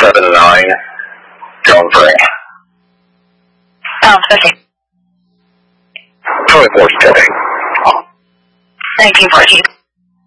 79, going for it. Oh, okay. 24 stepping. 1914.